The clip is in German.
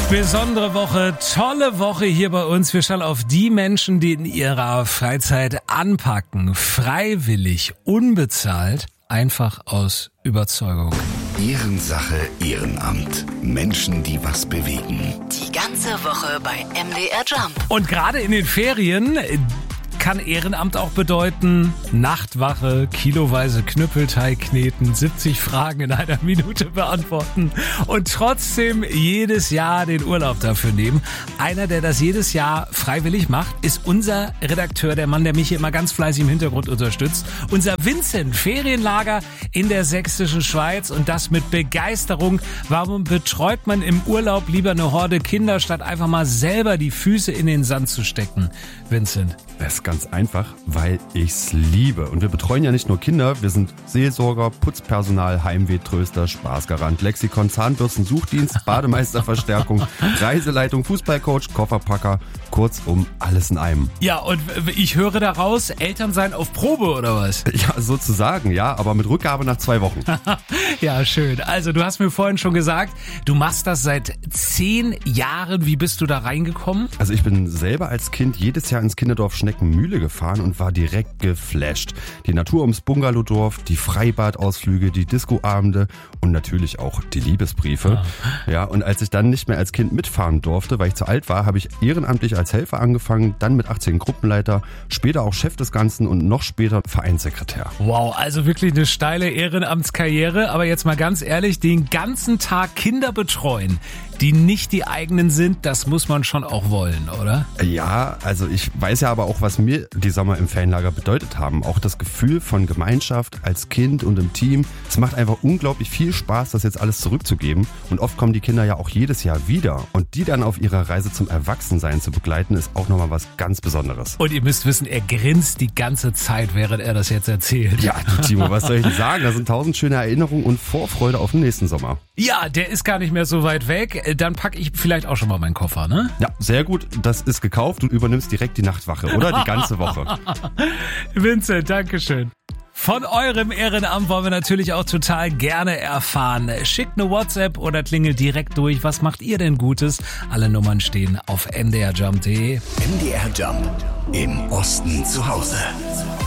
Besondere Woche, tolle Woche hier bei uns. Wir schauen auf die Menschen, die in ihrer Freizeit anpacken. Freiwillig, unbezahlt, einfach aus Überzeugung. Ehrensache, Ehrenamt. Menschen, die was bewegen. Die ganze Woche bei MDR Jump. Und gerade in den Ferien kann Ehrenamt auch bedeuten, Nachtwache, kiloweise Knüppelteig kneten, 70 Fragen in einer Minute beantworten und trotzdem jedes Jahr den Urlaub dafür nehmen. Einer, der das jedes Jahr freiwillig macht, ist unser Redakteur, der Mann, der mich hier immer ganz fleißig im Hintergrund unterstützt. Unser Vincent, Ferienlager in der sächsischen Schweiz und das mit Begeisterung. Warum betreut man im Urlaub lieber eine Horde Kinder, statt einfach mal selber die Füße in den Sand zu stecken? Vincent. Das ist ganz einfach, weil ich's liebe. Und wir betreuen ja nicht nur Kinder, wir sind Seelsorger, Putzpersonal, Heimwehtröster, Spaßgarant, Lexikon, Zahnbürsten, Suchdienst, Bademeisterverstärkung, Reiseleitung, Fußballcoach, Kofferpacker, kurzum alles in einem. Ja, und ich höre daraus, Eltern sein auf Probe oder was? Ja, sozusagen, ja, aber mit Rückgabe nach 2 Wochen. Ja, schön. Also du hast mir vorhin schon gesagt, du machst das seit 10 Jahren. Wie bist du da reingekommen? Also ich bin selber als Kind jedes Jahr ins Kinderdorf Schneckenmühle gefahren und war direkt geflasht. Die Natur ums Bungalowdorf, die Freibadausflüge, die Discoabende und natürlich auch die Liebesbriefe. Ja, und als ich dann nicht mehr als Kind mitfahren durfte, weil ich zu alt war, habe ich ehrenamtlich als Helfer angefangen, dann mit 18 Gruppenleiter, später auch Chef des Ganzen und noch später Vereinssekretär. Wow, also wirklich eine steile Ehrenamtskarriere. Aber jetzt mal ganz ehrlich, den ganzen Tag Kinder betreuen, die nicht die eigenen sind, das muss man schon auch wollen, oder? Ja, also ich weiß ja aber auch, was mir die Sommer im Ferienlager bedeutet haben. Auch das Gefühl von Gemeinschaft als Kind und im Team. Es macht einfach unglaublich viel Spaß, das jetzt alles zurückzugeben. Und oft kommen die Kinder ja auch jedes Jahr wieder. Und die dann auf ihrer Reise zum Erwachsensein zu begleiten, ist auch nochmal was ganz Besonderes. Und ihr müsst wissen, er grinst die ganze Zeit, während er das jetzt erzählt. Ja, du Timo, was soll ich denn sagen? Da sind 1000 schöne Erinnerungen und Vorfreude auf den nächsten Sommer. Ja, der ist gar nicht mehr so weit weg. Dann packe ich vielleicht auch schon mal meinen Koffer, ne? Ja, sehr gut. Das ist gekauft. Du übernimmst direkt die Nachtwache, oder? Die ganze Woche. Vincent, Dankeschön. Von eurem Ehrenamt wollen wir natürlich auch total gerne erfahren. Schickt eine WhatsApp oder klingelt direkt durch. Was macht ihr denn Gutes? Alle Nummern stehen auf mdrjump.de. MDR Jump. Im Osten zu Hause.